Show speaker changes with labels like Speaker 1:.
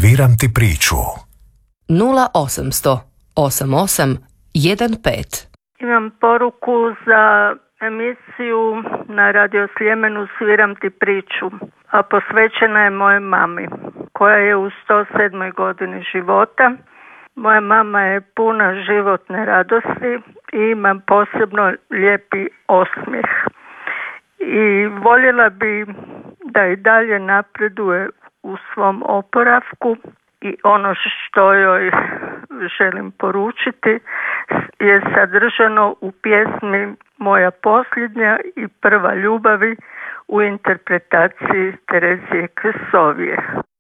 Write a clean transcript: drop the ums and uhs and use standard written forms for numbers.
Speaker 1: Sviram ti priču.
Speaker 2: 0800 88 15.
Speaker 3: Imam poruku za emisiju na Radio Sljemenu Sviram ti priču, a posvećena je moje mami, koja je u 107. godini života. Moja mama je puna životne radosti i ima posebno lijepi osmijeh. I voljela bi da i dalje napreduje u svom oporavku i ono što joj želim poručiti je sadržano u pjesmi Moja posljednja i prva ljubavi u interpretaciji Terezije Kresovije.